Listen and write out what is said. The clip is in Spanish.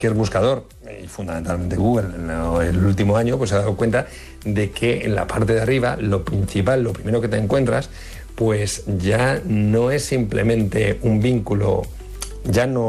cualquier buscador, y fundamentalmente Google, en el último año, pues se ha dado cuenta de que en la parte de arriba, lo principal, lo primero que te encuentras, pues ya no es simplemente un vínculo, ya no